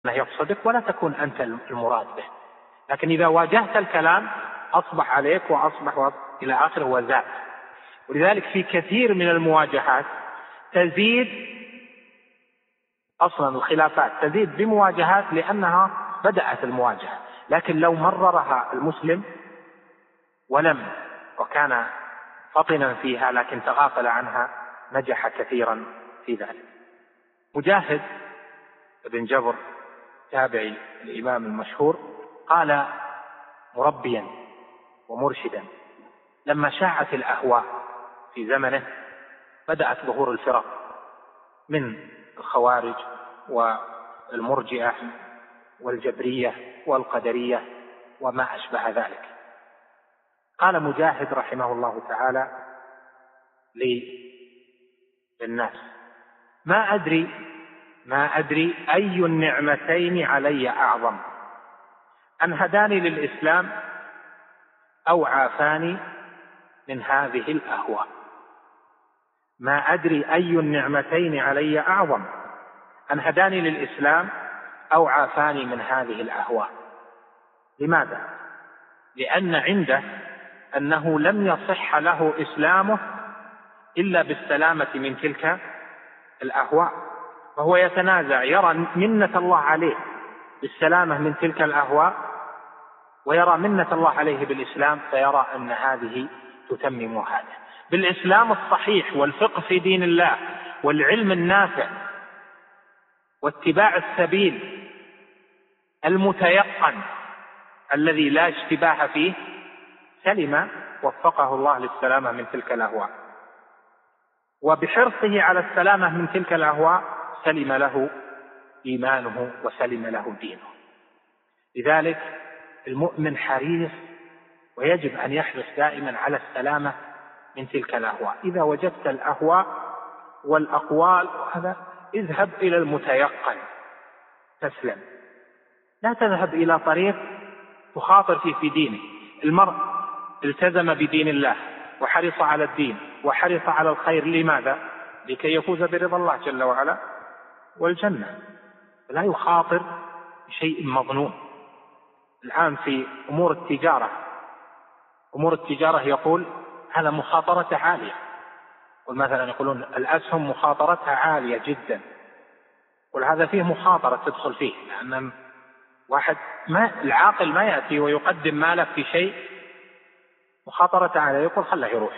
يقصدك ولا تكون أنت المراد به. لكن إذا واجهت الكلام أصبح عليك وأصبح إلى آخره وزاد. ولذلك في كثير من المواجهات تزيد، أصلا الخلافات تزيد بمواجهات لأنها بدأت المواجهة، لكن لو مررها المسلم وكان فطنا فيها لكن تغافل عنها نجح كثيرا في ذلك. مجاهد بن جبر تابعي الإمام المشهور قال مربيا ومرشدا لما شاعت الأهواء في زمنه بدأت ظهور الفرق من الخوارج والمرجئة والجبرية والقدرية وما أشبه ذلك. قال مجاهد رحمه الله تعالى للناس: ما أدري أي النعمتين علي أعظم، أن هداني للإسلام أو عافاني من هذه الأهواء. ما أدري أي النعمتين علي أعظم، أن هداني للإسلام أو عافاني من هذه الأهواء. لماذا؟ لأن عنده أنه لم يصح له إسلامه إلا بالسلامة من تلك الأهواء، فهو يتنازع، يرى منة الله عليه بالسلامة من تلك الأهواء، ويرى منة الله عليه بالإسلام، فيرى أن هذه تتمم هذا. بالإسلام الصحيح والفقه في دين الله والعلم النافع واتباع السبيل المتيقن الذي لا اشتباه فيه سلم، وفقه الله للسلامة من تلك الأهواء، وبحرصه على السلامة من تلك الأهواء سلم له إيمانه وسلم له دينه. لذلك المؤمن حريص ويجب أن يحرص دائما على السلامة من تلك الأهواء. إذا وجدت الأهواء والأقوال هذا اذهب إلى المتيقن تسلم، لا تذهب إلى طريق تخاطر فيه في دينه. المرء التزم بدين الله وحرص على الدين وحرص على الخير، لماذا؟ لكي يفوز برضا الله جل وعلا والجنة، لا يخاطر بشيء مظنون. الآن في أمور التجارة يقول هذا مخاطرته عالية، ومثلا يقولون الأسهم مخاطرتها عالية جدا، وهذا فيه مخاطرة تدخل فيه، لأن واحد العاقل ما يأتي ويقدم ماله في شيء مخاطرة عالية يقول خله يروح.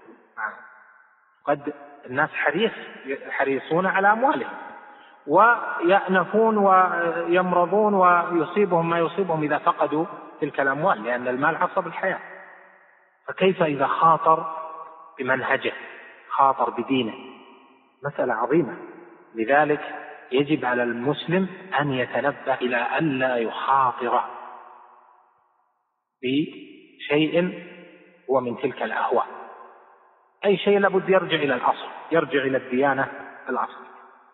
قد الناس حريصون على أموالهم ويأنفون ويمرضون ويصيبهم ما يصيبهم إذا فقدوا تلك الأموال، لأن المال عصب الحياة. فكيف إذا خاطر بمنهجه، خاطر بدينه؟ مسألة عظيمة. لذلك يجب على المسلم أن يتنبه إلى أن لا يخاطر بشيء هو من تلك الأهواء. أي شيء لابد يرجع إلى الأصل، يرجع إلى الديانة الأصل.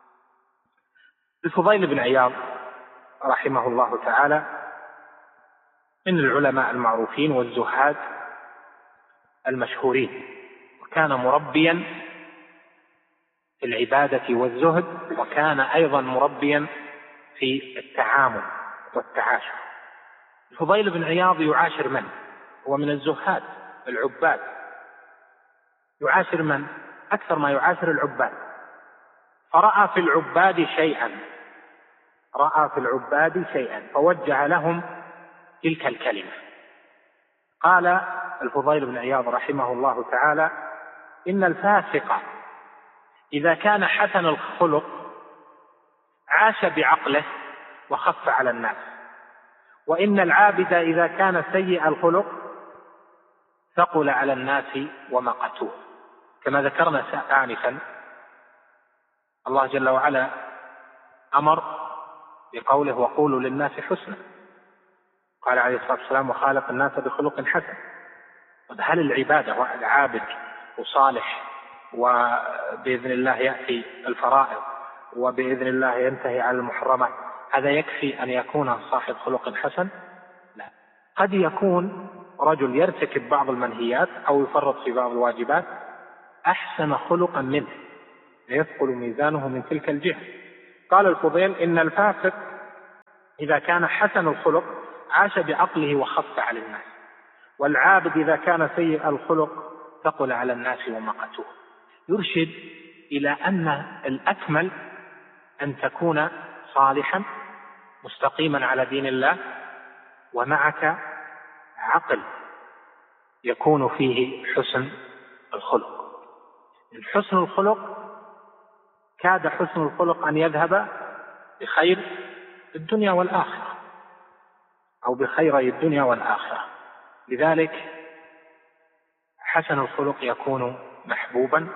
الفضيل بن عياض رحمه الله تعالى من العلماء المعروفين والزهاد المشهورين، وكان مربيا في العبادة والزهد، وكان أيضا مربيا في التعامل والتعاشر. الفضيل بن عياض يعاشر من؟ هو من الزهاد العباد، يعاشر من؟ أكثر ما يعاشر العباد. فرأى في العباد شيئا فوجه لهم تلك الكلمة. قال الفضيل بن عياض رحمه الله تعالى: إن الفاسق إذا كان حسن الخلق عاش بعقله وخف على الناس، وإن العابد إذا كان سيء الخلق ثقل على الناس ومقتوه. كما ذكرنا آنفا الله جل وعلا أمر بقوله: وقولوا للناس حسنا. قال عليه الصلاة والسلام: وخالق الناس بخلق حسن. هل العبادة والعابد وصالح وبإذن الله يأتي الفرائض وبإذن الله ينتهي على المحرمات، هذا يكفي أن يكون صاحب خلق حسن؟ لا، قد يكون رجل يرتكب بعض المنهيات أو يفرط في بعض الواجبات أحسن خلقا منه، ليثقل ميزانه من تلك الجهة. قال الفضيل: إن الفاسق إذا كان حسن الخلق عاش بعقله وخف على الناس، والعابد إذا كان سيء الخلق ثقل على الناس ومقتوه. يرشد إلى أن الأكمل أن تكون صالحا مستقيما على دين الله، ومعك عقل يكون فيه حسن الخلق. من حسن الخلق كاد حسن الخلق أن يذهب بخير الدنيا والآخرة، أو بخيري الدنيا والآخرة. لذلك حسن الخلق يكون محبوبا،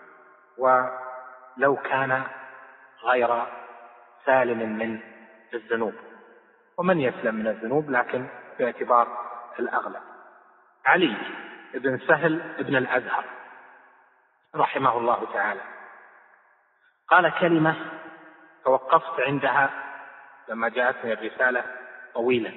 ولو كان غير سالم من الذنوب، ومن يسلم من الذنوب لكن باعتبار الأغلب. علي بن سهل بن الأزهر رحمه الله تعالى قال كلمة توقفت عندها لما جاءتني الرسالة طويلا،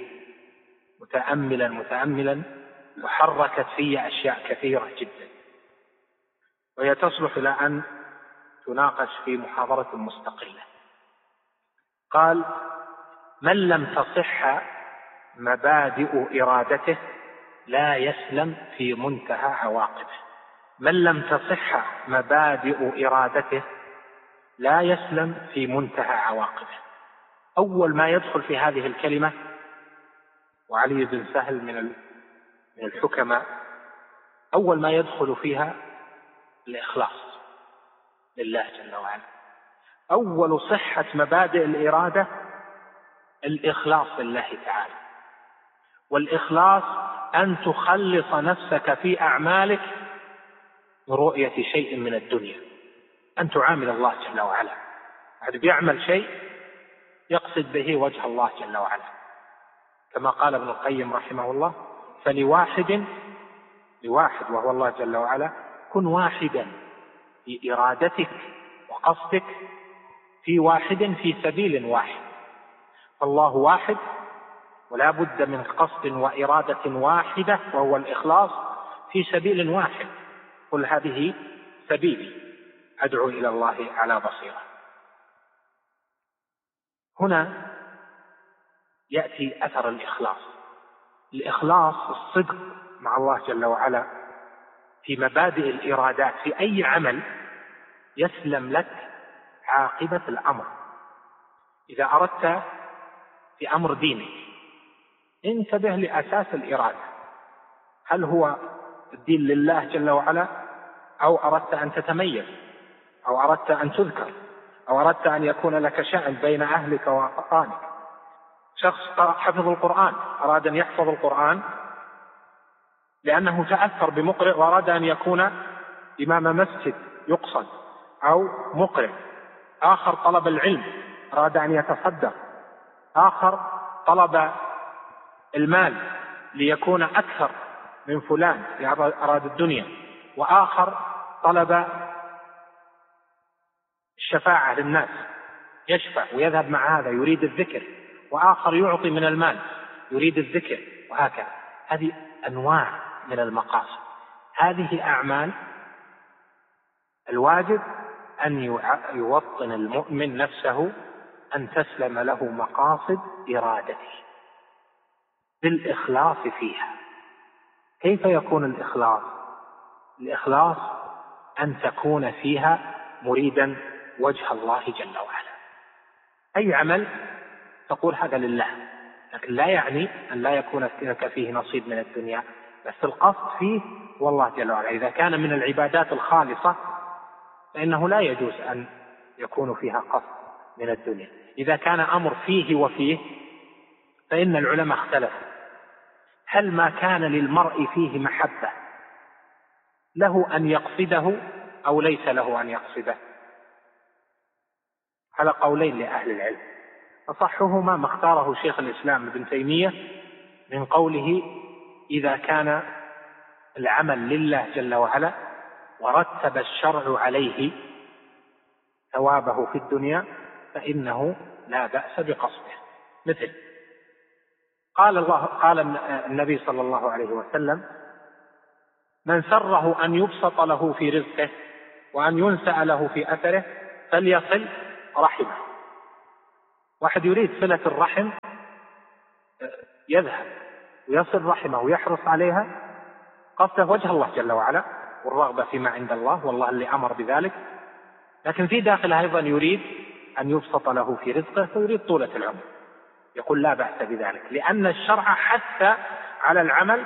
متأملا وحركت في أشياء كثيرة جدا، وهي تصلح إلى أن تناقش في محاضرة مستقلة. قال: من لم تصح مبادئ إرادته لا يسلم في منتهى عواقبه. من لم تصح مبادئ إرادته لا يسلم في منتهى عواقبه. أول ما يدخل في هذه الكلمة، وعلي بن سهل من الحكماء، أول ما يدخل فيها الإخلاص لله جل وعلا. أول صحة مبادئ الإرادة الإخلاص لله تعالى، والإخلاص أن تخلص نفسك في أعمالك برؤية شيء من الدنيا، أن تعامل الله جل وعلا. أحد بيعمل شيء يقصد به وجه الله جل وعلا، كما قال ابن القيم رحمه الله: فلواحد وهو الله جل وعلا كن واحدا في إرادتك وقصدك، في واحد في سبيل واحد. فالله واحد ولا بد من قصد وإرادة واحدة، وهو الإخلاص في سبيل واحد. قل هذه سبيلي أدعو إلى الله على بصيرة. هنا يأتي أثر الإخلاص الصدق مع الله جل وعلا في مبادئ الإرادات في أي عمل يسلم لك عاقبة الأمر. إذا أردت في أمر دينك انتبه لأساس الإرادة، هل هو الدين لله جل وعلا، أو أردت أن تتميز، أو أردت أن تذكر، أو أردت أن يكون لك شأن بين أهلك وأقرانك. شخص حفظ القرآن أراد أن يحفظ القرآن لأنه تأثر بمقرئ وأراد أن يكون إمام مسجد يقصد، أو مقرئ. آخر طلب العلم أراد أن يتصدق، آخر طلب المال ليكون أكثر من فلان أراد الدنيا، وآخر طلب الشفاعة للناس يشفع ويذهب مع هذا يريد الذكر، وآخر يعطي من المال يريد الذكر، وهكذا. هذه أنواع من المقاصد. هذه أعمال الواجب أن يوطن المؤمن نفسه أن تسلم له مقاصد إرادته بالإخلاص فيها. كيف يكون الإخلاص؟ الإخلاص أن تكون فيها مريدا وجه الله جل وعلا. أي عمل تقول هذا لله، لكن لا يعني أن لا يكون لك فيه نصيب من الدنيا، بس القصد فيه والله جل وعلا. إذا كان من العبادات الخالصة فإنه لا يجوز أن يكون فيها قصد من الدنيا. إذا كان أمر فيه وفيه فإن العلماء اختلفوا: هل ما كان للمرء فيه محبة له أن يقصده أو ليس له أن يقصده؟ على قولين لأهل العلم، أصحهما ما اختاره شيخ الإسلام ابن تيمية من قوله: إذا كان العمل لله جل وعلا ورتب الشرع عليه ثوابه في الدنيا فإنه لا بأس بقصده. مثل قال النبي صلى الله عليه وسلم: من سره أن يبسط له في رزقه وأن ينسأ له في أثره فليصل رحمه. واحد يريد صلة الرحم يذهب ويصل رحمه ويحرص عليها قصده وجه الله جل وعلا والرغبة فيما عند الله والله اللي أمر بذلك، لكن في داخله أيضا يريد أن يبسط له في رزقه فيريد طولة العمر، يقول لا بأس بذلك، لأن الشرع حث على العمل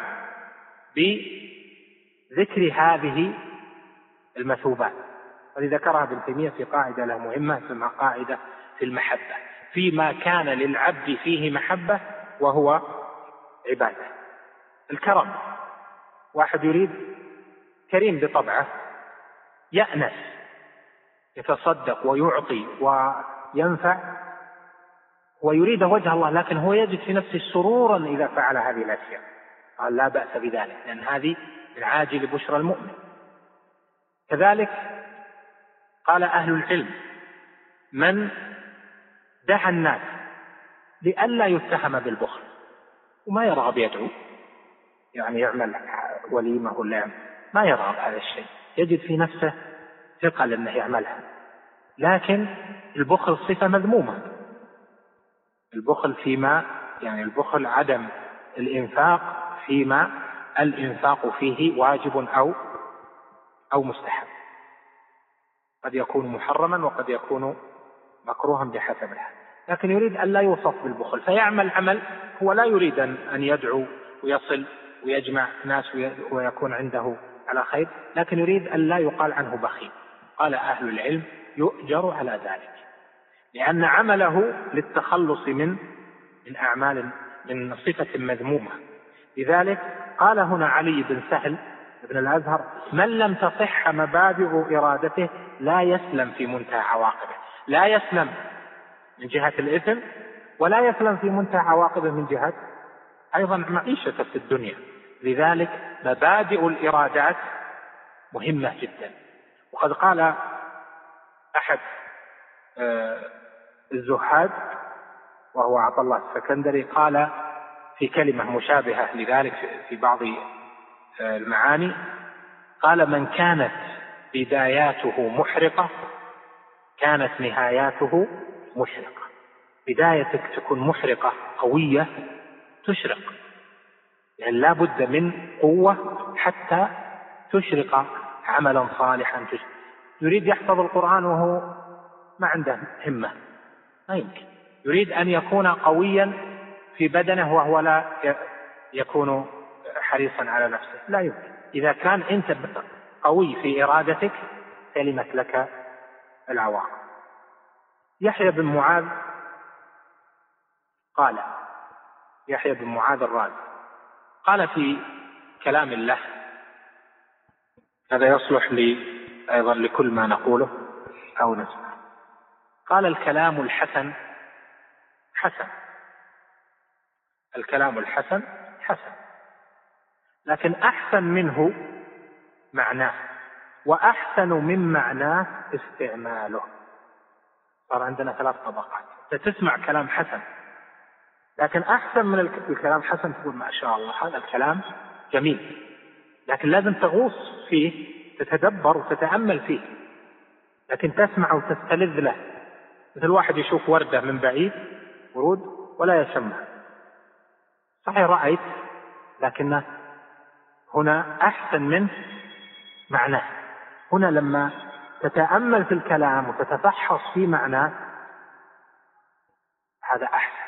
بذكر هذه المثوبات. ولذكرها ابن تيمية في قاعدة له مهمة اسمها قاعدة في المحبة، فيما كان للعبد فيه محبة وهو عبادة. الكرم، واحد يريد كريم بطبعه، يأنس يتصدق ويعطي وينفع ويريد وجه الله، لكن هو يجد في نفسه سرورا إذا فعل هذه الأشياء، قال لا بأس بذلك، لأن هذه من عاجل بشرى المؤمن. كذلك قال أهل العلم من دعا الناس لئلا يتهم بالبخل وما يرغب يدعو، يعني يعمل وليمة ولا ما يرغب هذا الشيء، يجد في نفسه ثقل أنه يعملها، لكن البخل صفة مذمومة. البخل فيما يعني البخل عدم الإنفاق فيما الإنفاق فيه واجب أو مستحب، قد يكون محرما وقد يكون مكروها بحسب الحال، لكن يريد أن لا يوصف بالبخل فيعمل عمل هو لا يريد أن يدعو ويصل ويجمع ناس ويكون عنده على خير، لكن يريد أن لا يقال عنه بخيل. قال أهل العلم يؤجر على ذلك، لأن عمله للتخلص من أعمال من صفة مذمومة. لذلك قال هنا علي بن سهل بن الأزهر من لم تصح مبادئ إرادته لا يسلم في منتهى عواقبه، لا يسلم من جهة الإثم ولا يسلم في منتهى عواقبه من جهة أيضا معيشة في الدنيا. لذلك مبادئ الإرادات مهمة جدا. وقد قال أحد الزهاد وهو عطا الله السكندري قال في كلمة مشابهة لذلك في بعض المعاني، قال من كانت بداياته محرقة كانت نهاياته مشرقة. بدايتك تكون محرقة قوية تشرق، يعني لا بد من قوة حتى تشرق عملا صالحا تشرق. يريد يحفظ القرآن وهو ما عنده همة، ما يمكن. يريد أن يكون قويا في بدنه وهو لا يكون حريصا على نفسه، لا يمكن. إذا كان أنت قوي في إرادتك سلمت لك العواقب. يحيى بن معاذ قال، يحيى بن معاذ الرازي قال في كلام الله، هذا يصلح لي أيضا لكل ما نقوله أو نسمع، قال الكلام الحسن حسن، الكلام الحسن حسن، لكن أحسن منه معناه، وأحسن من معناه استعماله. صار عندنا ثلاث طبقات. تسمع كلام حسن لكن أحسن من الكلام حسن تقول ما شاء الله هذا الكلام جميل، لكن لازم تغوص فيه تتدبر وتتأمل فيه، لكن تسمع وتستلذ له. مثل واحد يشوف وردة من بعيد ورود ولا يشمها، صحيح رأيت لكن هنا أحسن من معناه. هنا لما تتأمل في الكلام وتتفحص في معناه هذا أحسن.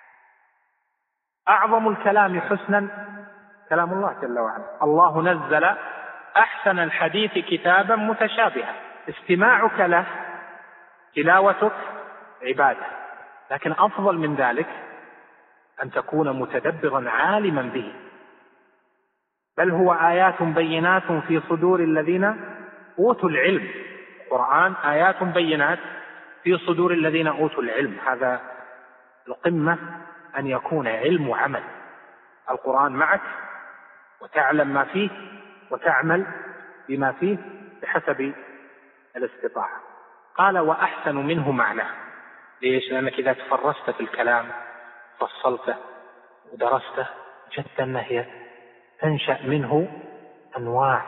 أعظم الكلام حسنا كلام الله جل وعلا. الله نزل أحسن الحديث كتابا متشابها، استماعك له تلاوتك عبادة، لكن أفضل من ذلك أن تكون متدبرا عالما به. بل هو آيات بينات في صدور الذين أوتوا العلم. القرآن آيات بينات في صدور الذين أوتوا العلم. هذا القمة أن يكون علم وعمل، القرآن معك وتعلم ما فيه وتعمل بما فيه بحسب الاستطاعة. قال وأحسن منه معناه. ليش؟ لأنك إذا تفرست في الكلام فصلته ودرسته جدت أنه تنشأ منه أنواع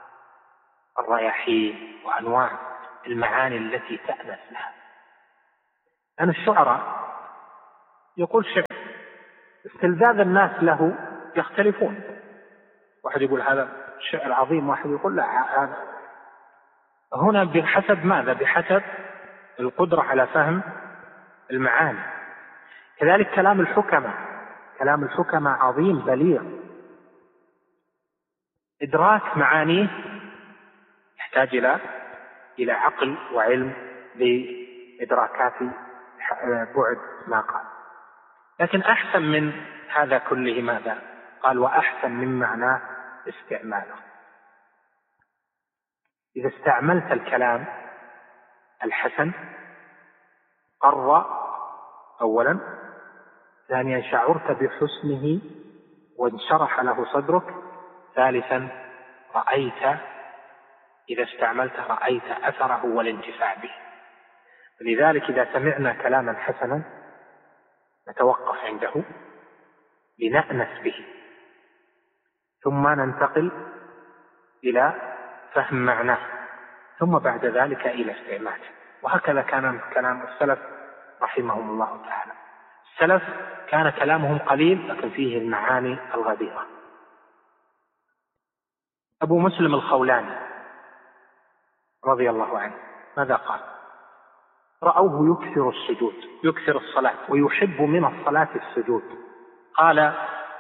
الرياحين وأنواع المعاني التي تأنس لها. أنا الشعراء يقول شعر استلذاذ الناس له يختلفون، واحد يقول هذا شعر عظيم، واحد يقول لا هذا. هنا بحسب ماذا؟ بحسب القدرة على فهم المعاني. كذلك كلام الحكماء، كلام الحكماء عظيم بليغ، إدراك معانيه يحتاج إلى عقل وعلم لإدراكات بعد ما قال. لكن أحسن من هذا كله ماذا؟ قال وأحسن من معناه استعماله. إذا استعملت الكلام الحسن قر أولا، ثانيا شعرت بحسنه وانشرح له صدرك، ثالثا رأيت، إذا استعملته رأيت أثره والانتفاع به. لذلك إذا سمعنا كلاما حسنا نتوقف عنده لنأنس به، ثم ننتقل إلى فهم معناه، ثم بعد ذلك إلى استعماله. وهكذا كان كلام السلف رحمهم الله تعالى. السلف كان كلامهم قليل لكن فيه المعاني الغزيرة. أبو مسلم الخولاني رضي الله عنه ماذا قال؟ رأوه يكثر السجود، يكثر الصلاة، ويحب من الصلاة السجود. قال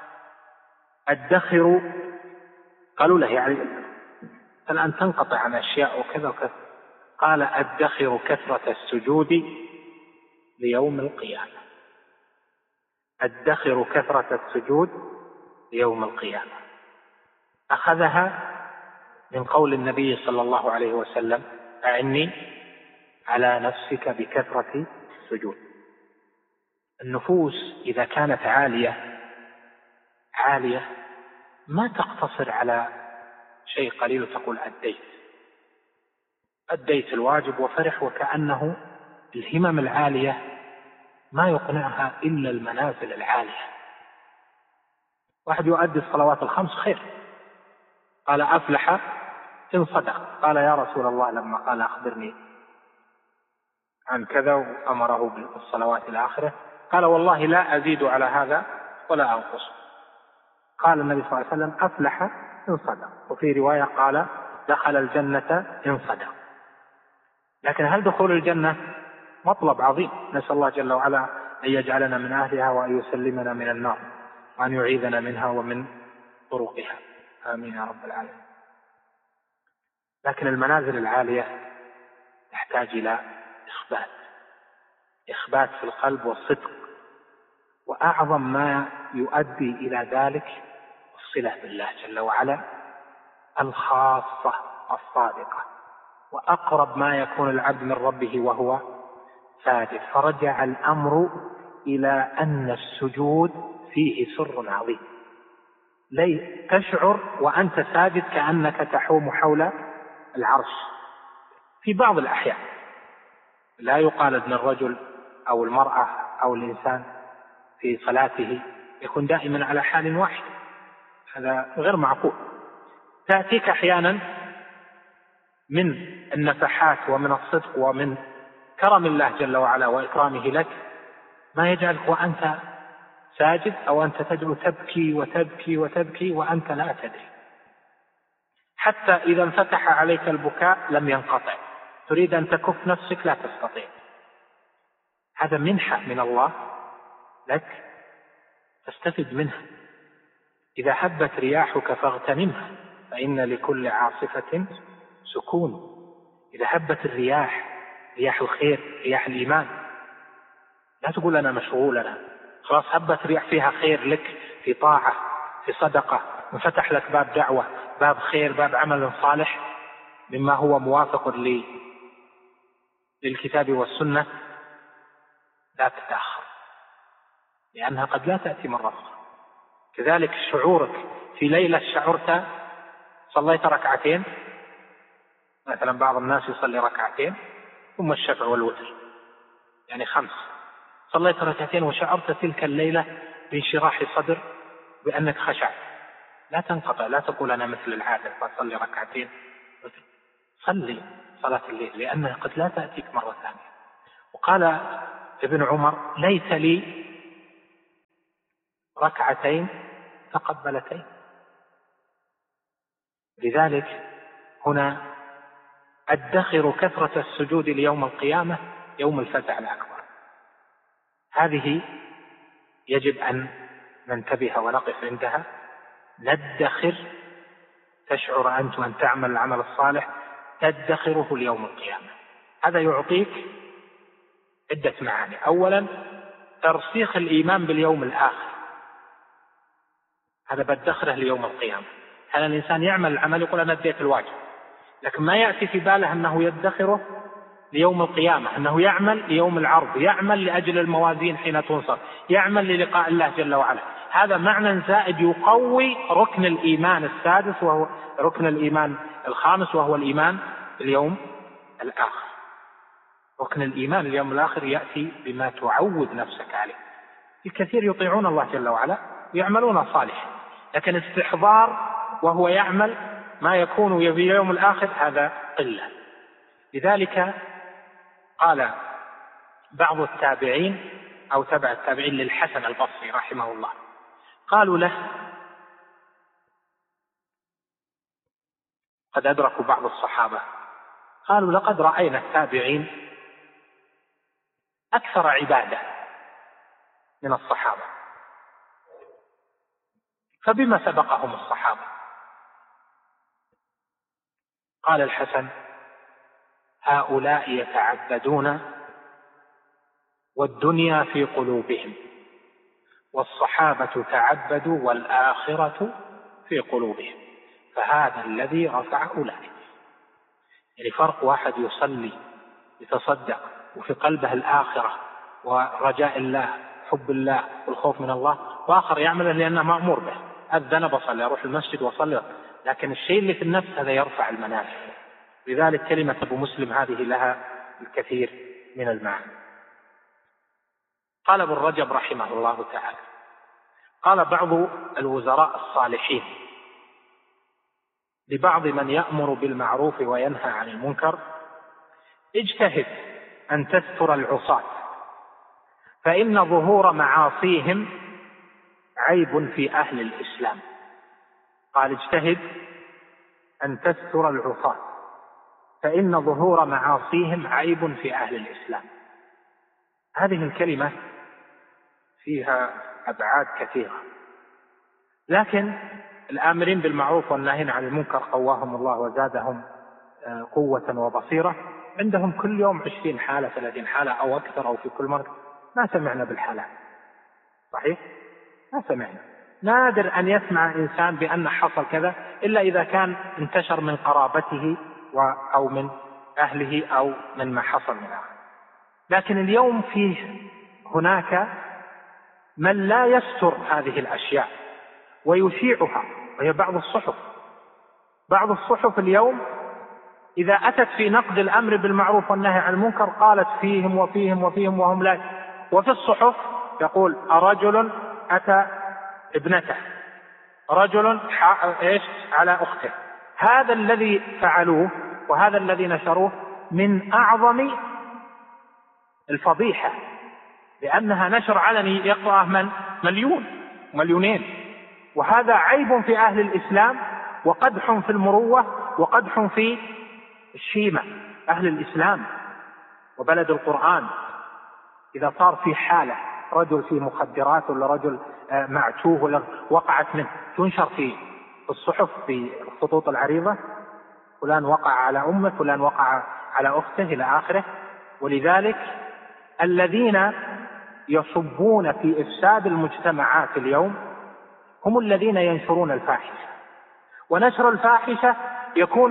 أدخر، قالوا له يعني الآن تنقطع عن أشياء وكذا وكذا، قال أدخر كثرة السجود ليوم القيامة، أدخر كثرة السجود ليوم القيامة. أخذها من قول النبي صلى الله عليه وسلم أعني على نفسك بكثرة السجود. النفوس إذا كانت عالية ما تقتصر على شيء قليل وتقول أديت الواجب وفرح، وكأنه الهمم العالية ما يقنعها إلا المنازل العالية. واحد يؤدي الصلوات الخمس خير، قال أفلح إن صدق. قال يا رسول الله لما قال أخبرني عن كذا وأمره بالصلوات إلى آخره، قال والله لا أزيد على هذا ولا أنقص. قال النبي صلى الله عليه وسلم أفلح إن صدق، وفي رواية قال دخل الجنة إن صدق. لكن هل دخول الجنة مطلب عظيم، نسأل الله جل وعلا أن يجعلنا من أهلها وأن يسلمنا من النار وأن يعيذنا منها ومن طرقها، آمين يا رب العالمين. لكن المنازل العالية تحتاج إلى إخبات في القلب والصدق، وأعظم ما يؤدي إلى ذلك الصلة بالله جل وعلا الخاصة الصادقة، وأقرب ما يكون العبد من ربه وهو ساجد. فرجع الأمر إلى أن السجود فيه سر عظيم، لي تشعر وأنت ساجد كأنك تحوم حول العرش. في بعض الأحيان لا يقال أن الرجل أو المرأة أو الإنسان في صلاته يكون دائما على حال واحد، هذا غير معقول. تأتيك أحيانا من النفحات ومن الصدق ومن كرم الله جل وعلا وإكرامه لك ما يجعلك وأنت ساجد أو أنت تدعو تبكي وتبكي وتبكي وأنت لا تدري، حتى إذا انفتح عليك البكاء لم ينقطع، تريد أن تكف نفسك لا تستطيع. هذا منحة من الله لك تستفد منها. إذا هبت رياحك فاغتنمها فإن لكل عاصفة سكون. إذا هبت الرياح، رياح الخير، رياح الإيمان، لا تقول أنا مشغول، أنا خلاص هبت رياح فيها خير لك، في طاعة، في صدقة، انفتح لك باب دعوة، باب خير، باب عمل صالح مما هو موافق للكتاب والسنة، لا تتأخر، لأنها قد لا تأتي مرة أخرى. كذلك شعورك في ليلة شعرت صليت ركعتين، مثلا بعض الناس يصلي ركعتين ثم الشفع والوتر يعني 5، صليت ركعتين وشعرت تلك الليلة بانشراح صدر بأنك خشعت، لا تنقطع، لا تقول أنا مثل العادة فأصلي ركعتين، صلي صلاة الليل لأنها قد لا تأتيك مرة ثانية. وقال ابن عمر ليس لي ركعتين تقبلتين. لذلك هنا أدخر كثرة السجود ليوم القيامة يوم الفزع الأكبر. هذه يجب أن ننتبه ونقف عندها، ندخر، تشعر أنت أن تعمل العمل الصالح تدخره ليوم القيامة. هذا يعطيك عدة معاني. أولا ترسيخ الإيمان باليوم الآخر، هذا بدخره ليوم القيامة. هذا الإنسان يعمل العمل يقول أنا أديت الواجب، لكن ما يأتي في باله أنه يدخره ليوم القيامة، أنه يعمل ليوم العرض، يعمل لأجل الموازين حين تنصر، يعمل للقاء الله جل وعلا. هذا معنى زائد يقوي ركن الإيمان السادس، وهو ركن الإيمان الخامس، وهو الإيمان باليوم الآخر. ركن الإيمان اليوم الآخر يأتي بما تعود نفسك عليه. الكثير يطيعون الله جل وعلا ويعملون صالحا، لكن استحضار وهو يعمل ما يكون في اليوم الآخر هذا قلة. لذلك قال بعض التابعين أو تبع التابعين للحسن البصري رحمه الله، قالوا له قد أدركوا بعض الصحابة، قالوا لقد رأينا التابعين أكثر عبادة من الصحابة، فبما سبقهم الصحابة؟ قال الحسن هؤلاء يتعبدون والدنيا في قلوبهم، والصحابة تعبدوا والآخرة في قلوبهم، فهذا الذي رفع أولئك. يعني فرق واحد يصلي يتصدق وفي قلبه الآخرة ورجاء الله حب الله والخوف من الله، وآخر يعمل لأنه مأمور به، أذن بصلي أروح المسجد وصلي، لكن الشيء اللي في النفس هذا يرفع المنازل. لذلك كلمة أبو مسلم هذه لها الكثير من المعاني. قال ابن رجب رحمه الله تعالى، قال بعض الوزراء الصالحين لبعض من يأمر بالمعروف وينهى عن المنكر: اجتهد أن تستر العصاة، فإن ظهور معاصيهم عيب في أهل الإسلام. قال اجتهد أن تستر العصاة، فإن ظهور معاصيهم عيب في أهل الإسلام. هذه الكلمة فيها أبعاد كثيرة، لكن الآمرين بالمعروف والناهين عن المنكر قواهم الله وزادهم قوة وبصيرة، عندهم كل يوم 20 حالة 30 حالة أو أكثر، أو في كل مرة. ما سمعنا بالحالات، صحيح؟ ما سمعنا. نادر أن يسمع إنسان بأن حصل كذا إلا إذا كان انتشر من قرابته أو من أهله أو من ما حصل من أهله. لكن اليوم فيه هناك من لا يستر هذه الأشياء ويشيعها، وهي بعض الصحف اليوم إذا أتت في نقد الأمر بالمعروف والنهي عن المنكر قالت فيهم وفيهم وفيهم وهم لا. وفي الصحف يقول رجل أتى ابنته، رجل على أخته. هذا الذي فعلوه وهذا الذي نشروه من أعظم الفضيحة، لأنها نشر علني يقرأه من مليونين، وهذا عيب في أهل الإسلام وقدح في المروة وقدح في الشيمة. أهل الإسلام وبلد القرآن إذا صار في حالة رجل في مخدرات ولا رجل معتوه ولا وقعت منه، تنشر في الصحف في الخطوط العريضة: فلان وقع على أمه، فلان وقع على أخته، إلى آخره. ولذلك الذين يصبون في إفساد المجتمعات اليوم هم الذين ينشرون الفاحشة، ونشر الفاحشة يكون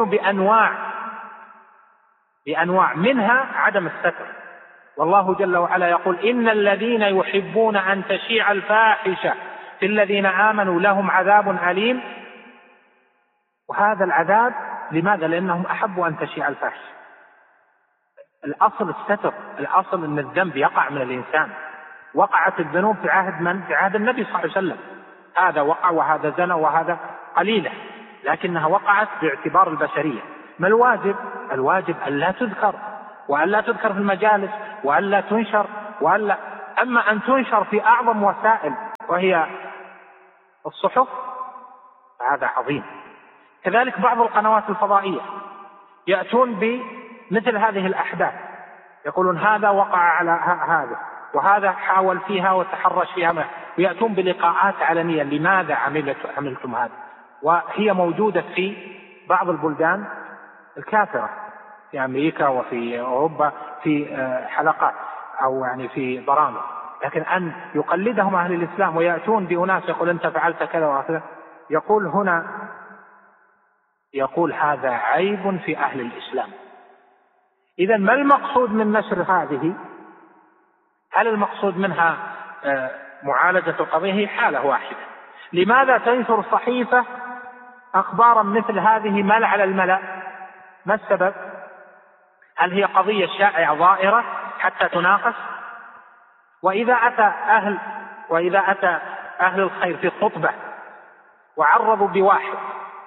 بأنواع منها عدم الستر. والله جل وعلا يقول: إن الذين يحبون أن تشيع الفاحشة في الذين آمنوا لهم عذاب أليم. وهذا العذاب لماذا؟ لأنهم أحبوا أن تشيع الفاحشة. الأصل الستر، الأصل أن الذنب يقع من الإنسان. وقعت الذنوب في عهد من؟ في عهد النبي صلى الله عليه وسلم. هذا وقع وهذا زنى وهذا قليلة، لكنها وقعت باعتبار البشرية. ما الواجب؟ الواجب أن لا تذكر، وأن لا تذكر في المجالس، وأن لا تنشر، أما أن تنشر في أعظم وسائل وهي الصحف فهذا عظيم. كذلك بعض القنوات الفضائية يأتون بمثل هذه الأحداث، يقولون هذا وقع على هذا وهذا حاول فيها وتحرش فيها، ويأتون بلقاءات علنية لماذا عملتم هذا، وهي موجودة في بعض البلدان الكافرة في أمريكا وفي أوروبا في حلقات أو يعني في برامج، لكن أن يقلدهم أهل الإسلام ويأتون بأناس يقول أنت فعلت كذا وكذا، يقول هنا هذا عيب في أهل الإسلام. إذن ما المقصود من نشر هذه؟ هل المقصود منها معالجة القضية؟ هي حالة واحدة. لماذا تنشر صحيفة أخبارا مثل هذه مال على الملأ؟ ما السبب؟ هل هي قضية شائعة ظاهرة حتى تناقش؟ وإذا أتى أهل الخير في خطبة وعرضوا بواحد،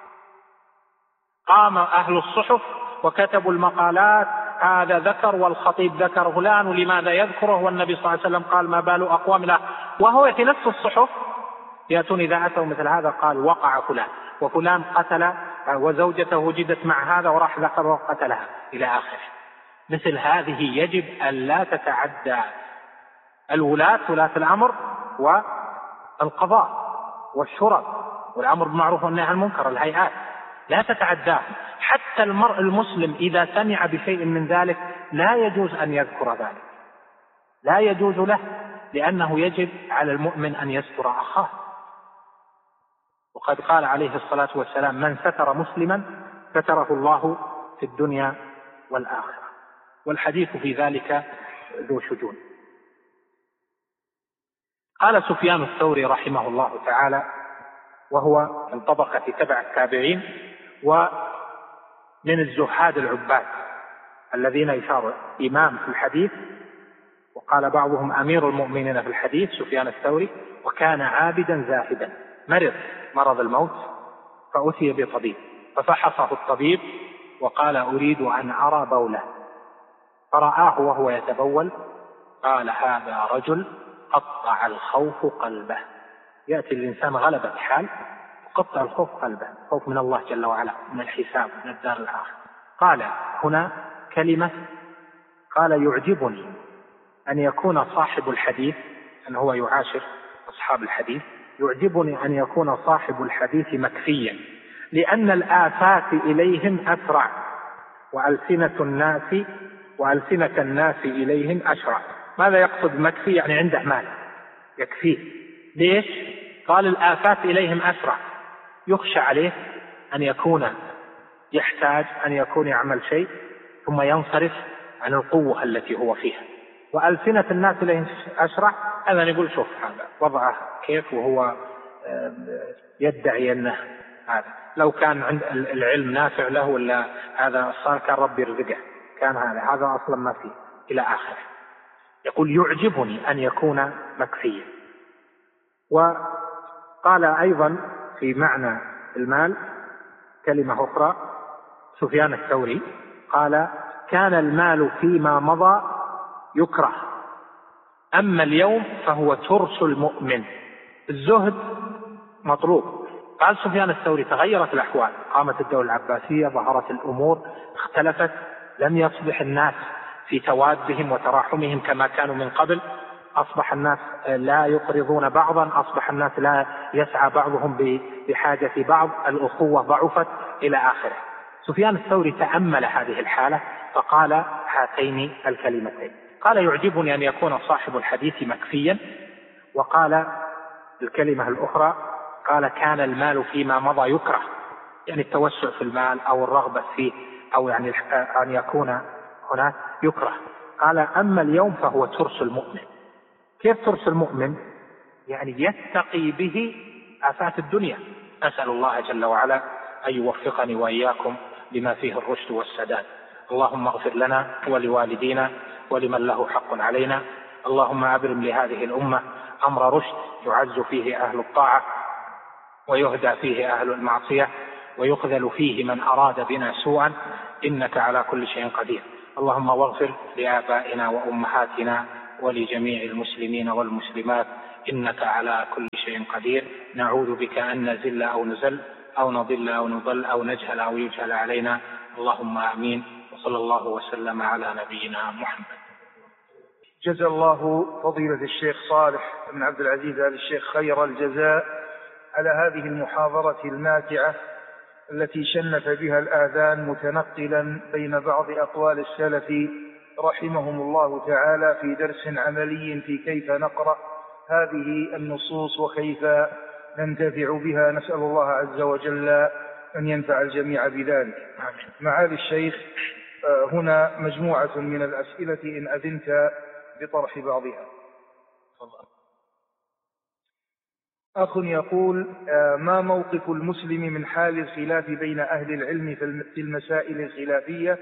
قام أهل الصحف وكتبوا المقالات، هذا ذكر والخطيب ذكر فلان ولماذا يذكره والنبي صلى الله عليه وسلم قال ما بال أقوام له، وهو في نفس الصحف يأتون إذا أتوا مثل هذا قال وقع فلان وفلان قتل وزوجته وجدت مع هذا وراح ذكر وقتلها إلى آخره. مثل هذه يجب أن لا تتعدى ولاة الأمر والقضاء والشرط والأمر بالمعروف والنهي عن المنكر، الهيئات لا تتعداه. حتى المرء المسلم إذا سمع بشيء من ذلك لا يجوز أن يذكر ذلك، لا يجوز له، لأنه يجب على المؤمن أن يستر أخاه. وقد قال عليه الصلاة والسلام من ستر مسلما ستره الله في الدنيا والآخرة، والحديث في ذلك ذو شجون. قال سفيان الثوري رحمه الله تعالى، وهو من طبقة تبع التابعين ومن الزهاد العباد الذين يشار إمام في الحديث، وقال بعضهم أمير المؤمنين في الحديث سفيان الثوري، وكان عابدا زاهدا، مرض الموت فأتي بطبيب ففحصه الطبيب وقال أريد أن أرى بوله، فرآه وهو يتبول قال هذا رجل قطع الخوف قلبه. يأتي الإنسان غلبة حال قطع الخوف قلبه، خوف من الله جل وعلا، من الحساب، من الدار الآخرة. قال هنا كلمة، قال يعجبني أن يكون صاحب الحديث، أن هو يعاشر أصحاب الحديث، يعجبني أن يكون صاحب الحديث مكفيا، لأن الآفات إليهم أسرع وألسنة الناس إليهم أشرع. ماذا يقصد مكفي؟ يعني عنده مال يكفيه. ليش؟ قال الآفات إليهم أسرع، يخشى عليه أن يكون يحتاج أن يكون يعمل شيء ثم ينصرف عن القوة التي هو فيها. وألسنة الناس إليهم أشرع، هذا نقول شوف هذا وضعه كيف وهو يدعي أنه هذا، لو كان عند العلم نافع له ولا هذا صار كان ربي يرزقه، كان هذا أصلا ما فيه إلى آخره. يقول يعجبني أن يكون مكفيا. وقال أيضا في معنى المال كلمة أخرى سفيان الثوري، قال كان المال فيما مضى يكره، أما اليوم فهو ترس المؤمن. الزهد مطلوب. قال سفيان الثوري تغيرت الأحوال، قامت الدولة العباسية، ظهرت الأمور، اختلفت، لم يصبح الناس في توادهم وتراحمهم كما كانوا من قبل، أصبح الناس لا يقرضون بعضا، أصبح الناس لا يسعى بعضهم بحاجة بعض، الأخوة ضعفت إلى آخره. سفيان الثوري تأمل هذه الحالة فقال هاتين الكلمتين، قال يعجبني أن يكون صاحب الحديث مكفيا، وقال الكلمة الأخرى قال كان المال فيما مضى يكره، يعني التوسع في المال أو الرغبة فيه أو يعني أن يكون هناك يكره. قال أما اليوم فهو ترس المؤمن. كيف ترس المؤمن؟ يعني يتقي به آفات الدنيا. أسأل الله جل وعلا أن يوفقني وإياكم لما فيه الرشد والسداد. اللهم اغفر لنا ولوالدينا ولمن له حق علينا. اللهم أبرم لهذه الأمة أمر رشد يعز فيه أهل الطاعة ويهدى فيه أهل المعصية ويخذل فيه من أراد بنا سوءا، إنك على كل شيء قدير. اللهم واغفر لآبائنا وأمهاتنا ولجميع المسلمين والمسلمات إنك على كل شيء قدير. نعوذ بك أن نزل أو نزل أو نضل أو نضل أو نجهل أو يجهل علينا. اللهم آمين. وصلى الله وسلم على نبينا محمد. جزا الله فضيلة الشيخ صالح بن عبد العزيز آل الشيخ خير الجزاء على هذه المحاضرة الماتعة التي شنف بها الآذان متنقلا بين بعض أقوال السلف رحمهم الله تعالى في درس عملي في كيف نقرأ هذه النصوص وكيف ننتفع بها. نسأل الله عز وجل أن ينفع الجميع بذلك. معالي الشيخ، هنا مجموعة من الأسئلة إن أذنت بطرح بعضها. أخ يقول: ما موقف المسلم من حال الخلاف بين أهل العلم في المسائل الخلافية؟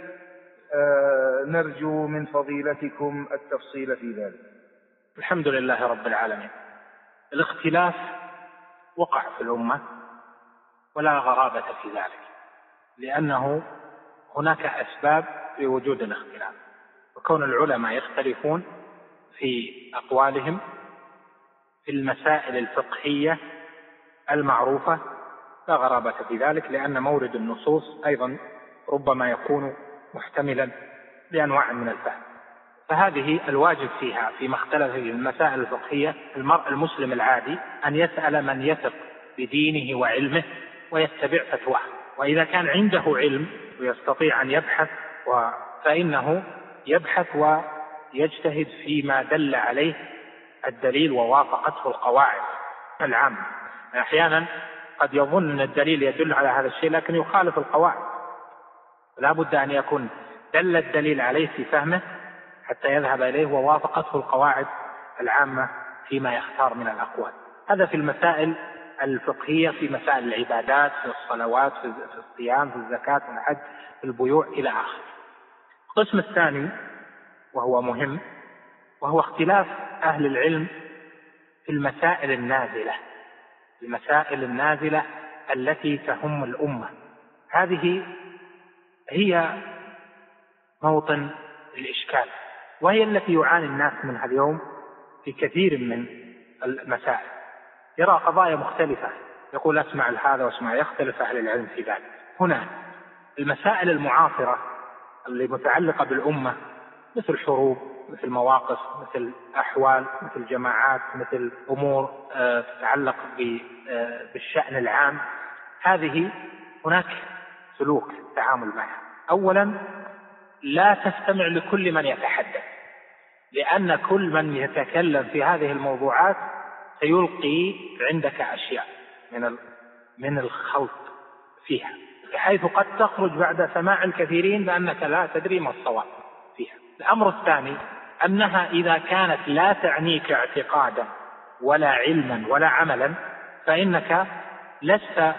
نرجو من فضيلتكم التفصيل في ذلك. الحمد لله رب العالمين. الاختلاف وقع في الأمة ولا غرابة في ذلك، لأنه هناك أسباب لوجود الاختلاف، وكون العلماء يختلفون في أقوالهم في المسائل الفقهية المعروفة لا غرابة في ذلك، لأن مورد النصوص أيضا ربما يكون محتملا لأنواع من الفهم. فهذه الواجب فيها فيما اختلف في المسائل الفقهية المرء المسلم العادي أن يسأل من يثق بدينه وعلمه ويتبع فتواه، وإذا كان عنده علم ويستطيع أن يبحث فإنه يبحث ويجتهد فيما دل عليه الدليل ووافقته القواعد العامة. أحيانا قد يظن أن الدليل يدل على هذا الشيء لكن يخالف القواعد، لا بد أن يكون دل الدليل عليه في فهمه حتى يذهب إليه ووافقته القواعد العامة فيما يختار من الأقوال. هذا في المسائل الفقهية، في مسائل العبادات، في الصلوات، في الصيام، في الزكاة، في الحج، في البيوع إلى آخره. القسم الثاني وهو مهم، وهو اختلاف أهل العلم في المسائل النازلة، المسائل النازلة التي تهم الأمة. هذه هي موطن الإشكال، وهي التي يعاني الناس منها اليوم في كثير من المسائل. يرى قضايا مختلفة يقول أسمع هذا واسمع، يختلف أهل العلم في ذلك. هنا المسائل المعاصرة اللي متعلقة بالأمة مثل حروب، مثل مواقف، مثل أحوال، مثل جماعات، مثل أمور تتعلق بالشأن العام، هذه هناك سلوك تعامل معها. أولا، لا تستمع لكل من يتحدث، لأن كل من يتكلم في هذه الموضوعات سيلقي عندك أشياء من الخلط فيها، بحيث قد تخرج بعد سماع الكثيرين بأنك لا تدري ما الصواب فيها. الأمر الثاني أنها إذا كانت لا تعنيك اعتقادا ولا علما ولا عملا فإنك لست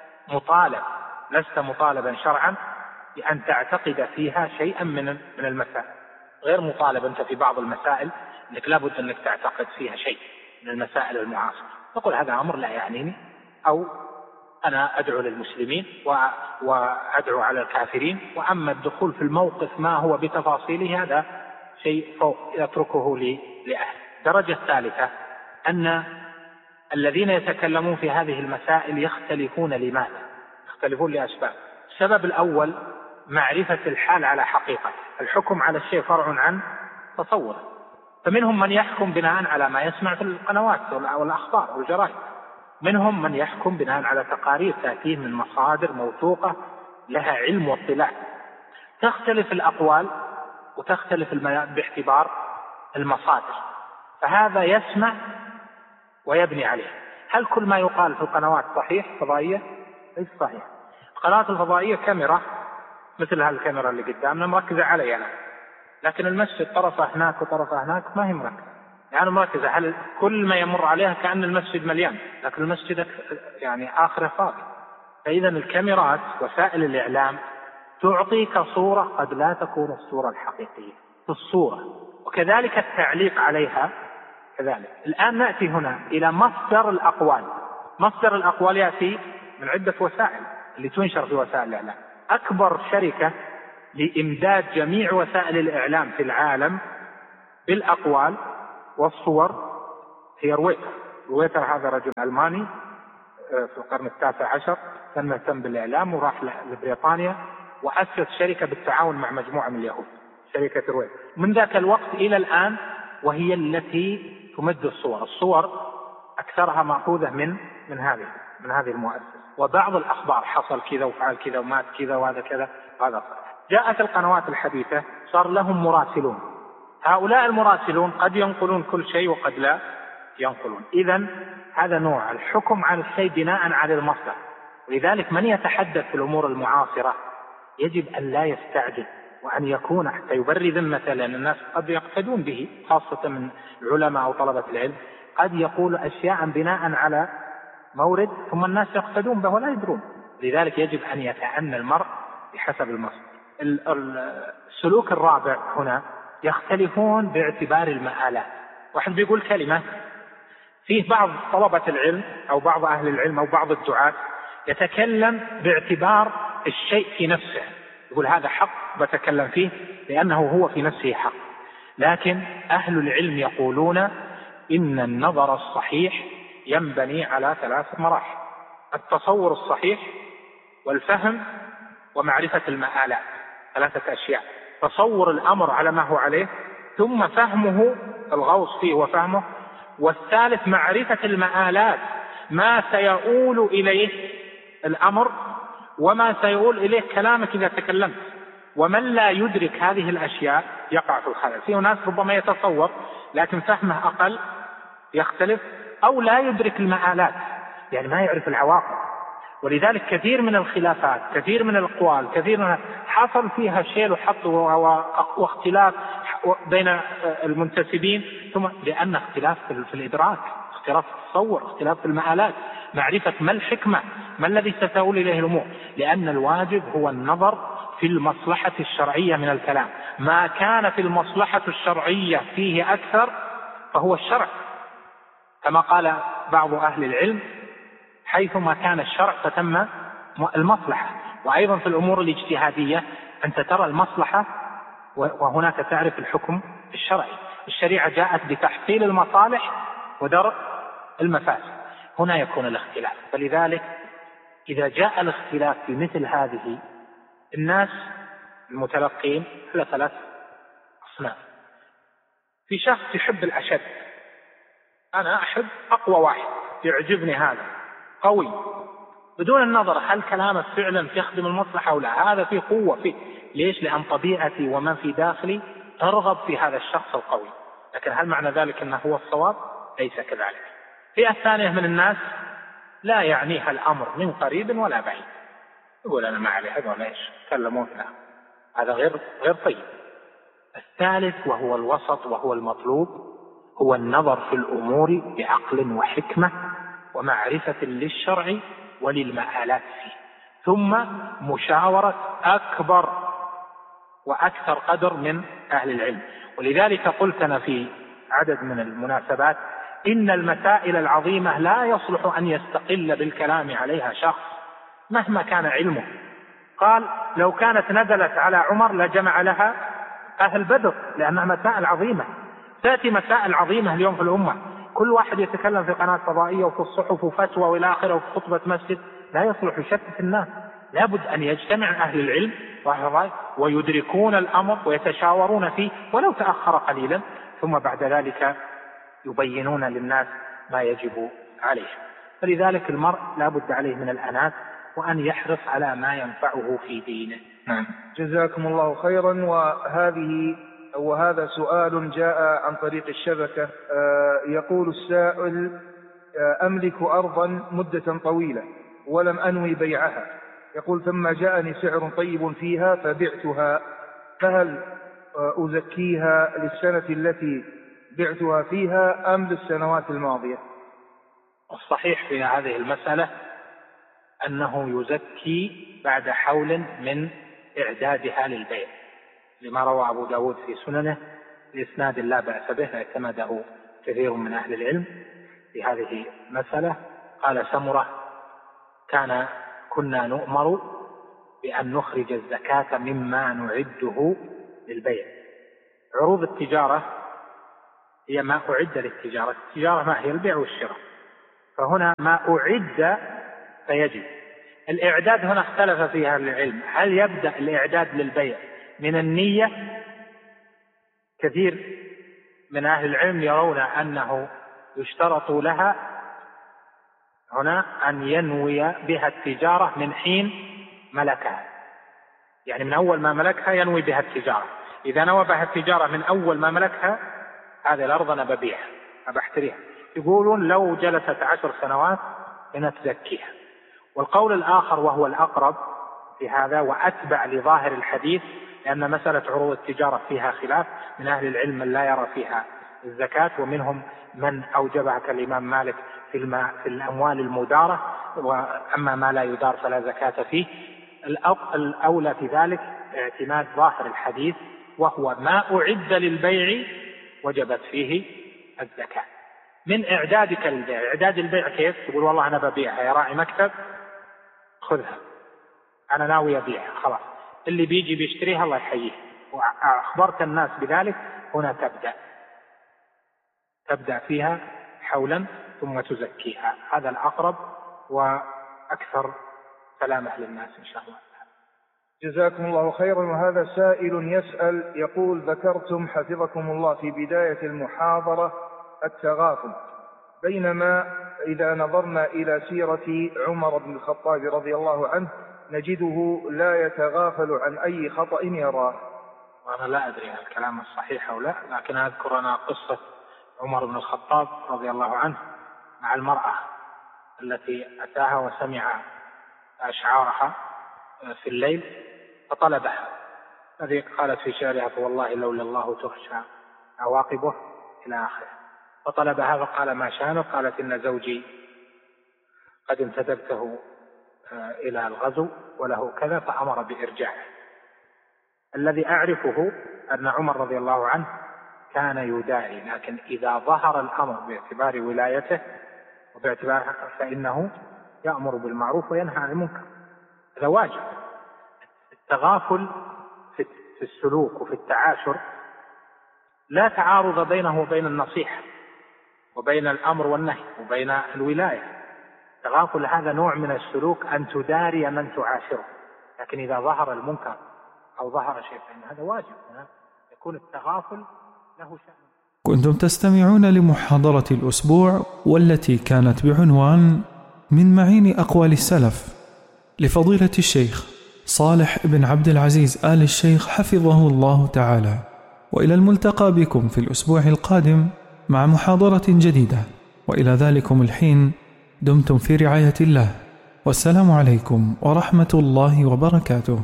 مطالبا شرعا بأن تعتقد فيها شيئا من المسائل. غير مطالب أنت في بعض المسائل أنك لابد أنك تعتقد فيها شيء من المسائل المعاصرة، تقول هذا أمر لا يعنيني، أو أنا أدعو للمسلمين وأدعو على الكافرين، وأما الدخول في الموقف ما هو بتفاصيله هذا شيء فوق يتركه لأهل. الدرجة الثالثة أن الذين يتكلمون في هذه المسائل يختلفون. لماذا؟ يختلفون لأسباب. السبب الأول معرفة الحال على حقيقة. الحكم على الشيء فرع عن تصوره، فمنهم من يحكم بناء على ما يسمع في القنوات والأخبار والجرائد، منهم من يحكم بناء على تقارير تأتيه من مصادر موثوقة لها علم واطلاع. تختلف الأقوال وتختلف باعتبار المصادر، فهذا يسمع ويبني عليه. هل كل ما يقال في القنوات صحيح فضائية؟ ليس صحيح. القنوات الفضائية كاميرا مثل هالكاميرا اللي قدامنا مركزة علي أنا، لكن المسجد طرفه هناك وطرفه هناك ما هي مركزة، يعني مركزة. هل كل ما يمر عليها كأن المسجد مليان، لكن المسجد يعني آخره فاضي. فإذا الكاميرات وسائل الإعلام تعطيك صورة قد لا تكون الصورة الحقيقية في الصورة، وكذلك التعليق عليها كذلك. الآن نأتي هنا إلى مصدر الأقوال. مصدر الأقوال يأتي من عدة وسائل اللي تنشر في وسائل الإعلام. أكبر شركة لإمداد جميع وسائل الإعلام في العالم بالأقوال والصور هي رويتر. رويتر هذا رجل ألماني في القرن 19 كان مهتم بالإعلام وراح لبريطانيا وأسس شركة بالتعاون مع مجموعة من اليهود، شركة رويتر. من ذاك الوقت إلى الآن وهي التي تمد الصور أكثرها مأخوذة من هذه المؤسسة. وبعض الأخبار حصل كذا وفعل كذا ومات كذا وهذا كذا هذا صحيح. جاءت القنوات الحديثة صار لهم مراسلون، هؤلاء المراسلون قد ينقلون كل شيء وقد لا ينقلون. إذن هذا نوع الحكم على الشيء بناء على المصدر. ولذلك من يتحدث في الأمور المعاصرة يجب أن لا يستعجل وأن يكون حتى يبري ذمته، لأن الناس قد يقتدون به خاصة من العلماء أو طلبة العلم، قد يقول أشياء بناء على مورد ثم الناس يقتدون به ولا يدرون. لذلك يجب أن يتأنى المرء بحسب المصدر. السلوك الرابع هنا يختلفون باعتبار المآلات. واحد بيقول كلمة، فيه بعض طلبة العلم أو بعض أهل العلم أو بعض الدعاة يتكلم باعتبار الشيء في نفسه، يقول هذا حق بتكلم فيه لأنه هو في نفسه حق. لكن أهل العلم يقولون إن النظر الصحيح ينبني على 3 مراحل: التصور الصحيح والفهم ومعرفة المآلات. 3 أشياء: تصور الأمر على ما هو عليه، ثم فهمه الغوص فيه وفهمه، والثالث معرفة المآلات، ما سيؤول إليه الأمر وما سيؤول إليه كلامك إذا تكلمت. ومن لا يدرك هذه الأشياء يقع في الخلل. فيه ناس ربما يتصور لكن فهمه أقل يختلف، أو لا يدرك المآلات يعني ما يعرف العواقب. ولذلك كثير من الخلافات، كثير من الأقوال، كثير من حصل فيها شيل وحط واختلاف بين المنتسبين، ثم لأن اختلاف في الإدراك، اختلاف في التصور، اختلاف في المآلات، معرفة ما الحكمة، ما الذي ستؤول إليه الأمور. لأن الواجب هو النظر في المصلحة الشرعية من الكلام. ما كان في المصلحة الشرعية فيه أكثر فهو الشرع، كما قال بعض أهل العلم: حيثما كان الشرع فتم المصلحة. وأيضا في الأمور الاجتهادية أنت ترى المصلحة وهناك تعرف الحكم الشرعي. الشريعة جاءت بتحصيل المصالح ودرء المفاسد، هنا يكون الاختلاف. فلذلك إذا جاء الاختلاف في مثل هذه، الناس المتلقين على 3 أصناف. في شخص يحب الأشد، أنا أحب أقوى واحد، يعجبني هذا قوي، بدون النظر هل كلامه فعلا يخدم المصلحة أو لا. هذا فيه قوة فيه. ليش؟ لأن طبيعتي وما في داخلي ترغب في هذا الشخص القوي. لكن هل معنى ذلك أنه هو الصواب؟ ليس كذلك. فئة ثانية من الناس لا يعنيها الأمر من قريب ولا بعيد، يقول أنا ما علي هذا ليش كلمون لا، هذا غير طيب. الثالث وهو الوسط وهو المطلوب، هو النظر في الأمور بعقل وحكمة ومعرفة للشرع وللمآلات فيه، ثم مشاورة أكبر وأكثر قدر من أهل العلم. ولذلك قلت أنا في عدد من المناسبات إن المسائل العظيمة لا يصلح أن يستقل بالكلام عليها شخص مهما كان علمه. قال لو كانت نزلت على عمر لجمع لها أهل بدر، لأنها مسائل عظيمة. تأتي مسائل عظيمة اليوم في الأمة، كل واحد يتكلم في قناة فضائية وفي الصحف وفتوى وإلى آخره وفي خطبة مسجد، لا يصلح يشتت الناس. لابد أن يجتمع أهل العلم ويدركون الأمر ويتشاورون فيه ولو تأخر قليلا، ثم بعد ذلك يبينون للناس ما يجب عليه. فلذلك المرء لابد عليه من الأنات وأن يحرص على ما ينفعه في دينه. جزاكم الله خيرا. وهذا سؤال جاء عن طريق الشبكة. يقول السائل: أملك أرضا مدة طويلة ولم أنوي بيعها، يقول ثم جاءني سعر طيب فيها فبعتها، فهل أزكيها للسنة التي بعتها فيها أم للسنوات الماضية؟ الصحيح في هذه المسألة أنه يزكي بعد حول من إعدادها للبيع، لما روى أبو داود في سننه بإسناد لا بأس به اعتمده كثير من أهل العلم في هذه المسألة. قال سمرة: كنا نؤمر بأن نخرج الزكاة مما نعده للبيع. عروض التجارة هي ما أعد للتجارة. التجارة ما هي؟ البيع والشراء، فهنا ما أعد فيجب. الإعداد هنا اختلف فيها العلم، هل يبدأ الإعداد للبيع من النية؟ كثير من أهل العلم يرون أنه يشترط لها هنا أن ينوي بها التجارة من حين ملكها، يعني من أول ما ملكها ينوي بها التجارة. إذا نوى بها التجارة من أول ما ملكها، هذه الأرض أنا ببيعها أبحتريها، يقولون لو جلست 10 سنوات أنا تزكيها. والقول الآخر وهو الأقرب في هذا وأتبع لظاهر الحديث، لأن مسألة عروض التجارة فيها خلاف، من أهل العلم من لا يرى فيها الزكاة، ومنهم من أوجبها كالإمام مالك في الأموال المدارة، وأما ما لا يدار فلا زكاة فيه. الأولى في ذلك اعتماد ظاهر الحديث، وهو ما أعد للبيع وجبت فيه الزكاة. من إعدادك للبيع، إعداد البيع كيف؟ تقول والله أنا ببيعها يا راعي مكتب، خذها أنا ناوي أبيعها، خلاص اللي بيجي بيشتريها الله يحييه، وأخبرت الناس بذلك، هنا تبدأ فيها حولا ثم تزكيها. هذا الأقرب وأكثر سلامة للناس إن شاء الله. جزاكم الله خيرا. وهذا سائل يسأل يقول: ذكرتم حفظكم الله في بداية المحاضرة التغافل، بينما إذا نظرنا إلى سيرة عمر بن الخطاب رضي الله عنه نجده لا يتغافل عن أي خطأ يراه. وأنا لا أدري هل الكلام الصحيح أو لا، لكن أذكر أنا قصة عمر بن الخطاب رضي الله عنه مع المرأة التي أتاها وسمع أشعارها في الليل فطلبها، الذي قالت في شعرها: فوالله لولا الله تخشى عواقبه إلى آخره. فطلبها فقال: ما شانه؟ قالت: إن زوجي قد انتدبته إلى الغزو وله كذا، فأمر بإرجاعه. الذي أعرفه أن عمر رضي الله عنه كان يداري، لكن إذا ظهر الأمر باعتبار ولايته وباعتبار فإنه يأمر بالمعروف وينهى عن المنكر، هذا واجب. التغافل في السلوك وفي التعاشر لا تعارض بينه وبين النصيحة وبين الأمر والنهي وبين الولاية. التغافل هذا نوع من السلوك، أن تداري من تعاشره، لكن إذا ظهر المنكر أو ظهر شيء فإن هذا واجب، يكون التغافل له شأن. كنتم تستمعون لمحاضرة الأسبوع والتي كانت بعنوان من معين أقوال السلف لفضيلة الشيخ صالح بن عبد العزيز آل الشيخ حفظه الله تعالى. وإلى الملتقى بكم في الأسبوع القادم مع محاضرة جديدة، وإلى ذلكم الحين دمتم في رعاية الله، والسلام عليكم ورحمة الله وبركاته.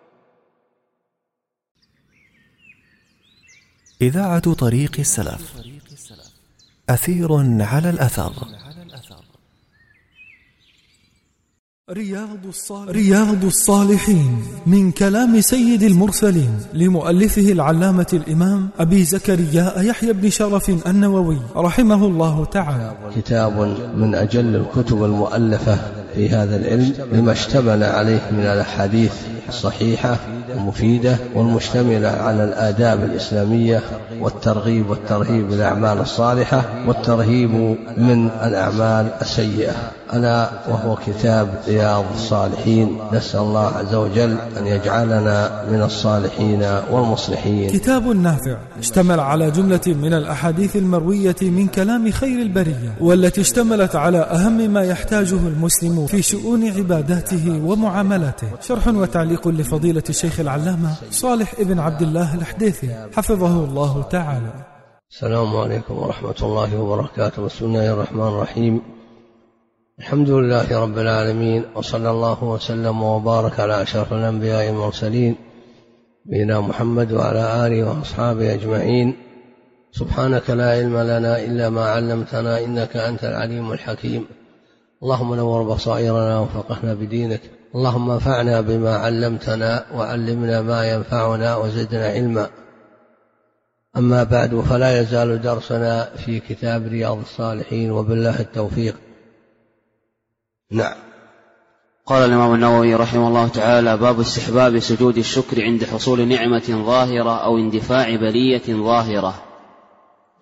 إذاعة طريق السلف، أثير على الأثر. رياض الصالحين من كلام سيد المرسلين لمؤلفه العلامة الإمام أبي زكريا يحيى بن شرف النووي رحمه الله تعالى. كتاب من أجل الكتب المؤلفة في هذا العلم، لما اشتمل عليه من الأحاديث الصحيحة المفيدة والمشتملة على الآداب الإسلامية والترغيب والترهيب بالأعمال الصالحة والترهيب من الأعمال السيئة، ألا وهو كتاب رياض الصالحين. نسأل الله عز وجل أن يجعلنا من الصالحين والمصلحين. كتاب نافع اشتمل على جملة من الأحاديث المروية من كلام خير البرية، والتي اشتملت على أهم ما يحتاجه المسلم في شؤون عباداته ومعاملاته. شرح وتعليق لفضيلة الشيخ العلامة صالح بن عبد الله الحديثي حفظه الله تعالى. السلام عليكم ورحمة الله وبركاته. بسم الله الرحمن الرحيم. الحمد لله رب العالمين، وصلى الله وسلم وبارك على أشرف الأنبياء المرسلين نبينا محمد وعلى آله وأصحابه أجمعين. سبحانك لا علم لنا إلا ما علمتنا، إنك أنت العليم الحكيم. اللهم نور بصائرنا وفقهنا بدينك، اللهم انفعنا بما علمتنا وعلمنا ما ينفعنا وزدنا علما. أما بعد، فلا يزال درسنا في كتاب رياض الصالحين، وبالله التوفيق. نعم. قال الإمام النووي رحمه الله تعالى: باب استحباب سجود الشكر عند حصول نعمة ظاهرة أو اندفاع بلية ظاهرة.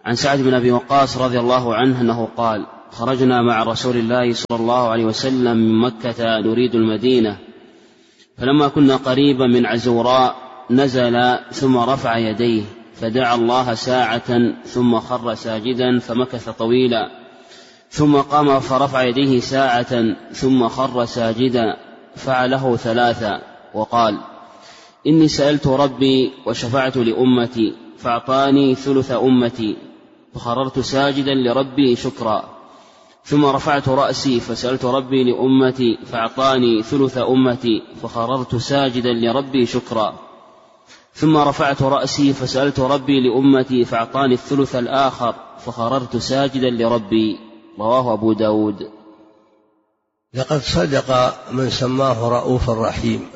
عن سعد بن أبي وقاص رضي الله عنه أنه قال: خرجنا مع رسول الله صلى الله عليه وسلم من مكة نريد المدينة، فلما كنا قريبا من عزوراء نزل ثم رفع يديه فدعا الله ساعة ثم خر ساجدا فمكث طويلا، ثم قام فرفع يديه ساعة ثم خر ساجدا، فعله 3 وقال: إني سألت ربي وشفعت لأمتي فأعطاني ثلث أمتي، فخررت ساجدا لربي شكرا، ثم رفعت رأسي فسألت ربي لأمتي فأعطاني ثلث أمتي، فخررت ساجدا لربي شكرا، ثم رفعت رأسي فسألت ربي لأمتي فأعطاني الثلث الآخر، فخررت ساجدا لربي. رواه أبو داود. لقد صدق من سماه رؤوف رحيم.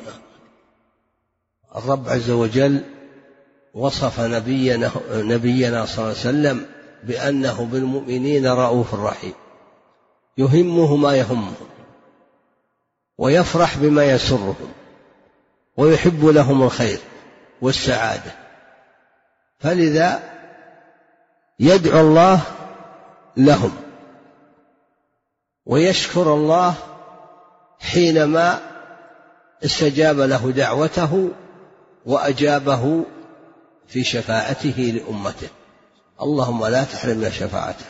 الرب عز وجل وصف نبينا صلى الله عليه وسلم بأنه بالمؤمنين رؤوف رحيم، يهمه ما يهمهم ويفرح بما يسرهم ويحب لهم الخير والسعادة، فلذا يدعو الله لهم ويشكر الله حينما استجاب له دعوته وأجابه في شفاعته لأمته. اللهم لا تحرمنا شفاعته.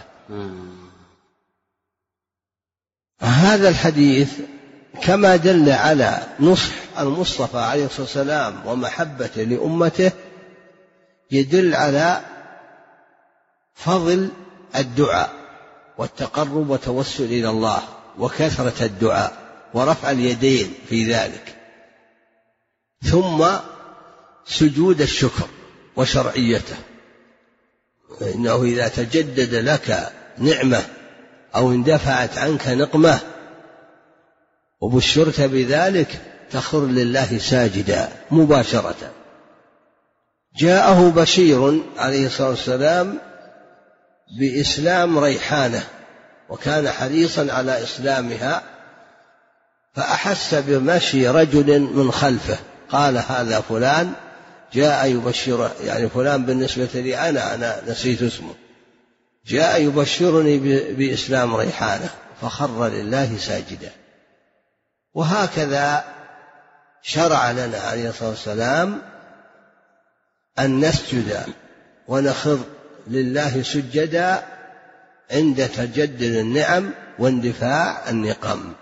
هذا الحديث كما دل على نصح المصطفى عليه الصلاة والسلام ومحبته لأمته، يدل على فضل الدعاء والتقرب والتوسل إلى الله وكثرة الدعاء ورفع اليدين في ذلك، ثم سجود الشكر وشرعيته. إنه إذا تجدد لك نعمة أو اندفعت عنك نقمة وبشرت بذلك تخر لله ساجدا مباشرة. جاءه بشير عليه الصلاة والسلام بإسلام ريحانة، وكان حريصا على إسلامها، فأحس بمشي رجل من خلفه، قال: هذا فلان جاء يبشره، يعني فلان بالنسبة لي أنا نسيت اسمه، جاء يبشرني بإسلام ريحانة، فخر لله ساجدا. وهكذا شرع لنا عليه الصلاة والسلام أن نسجد ونخر لله سجدا عند تجدد النعم واندفاع النقم.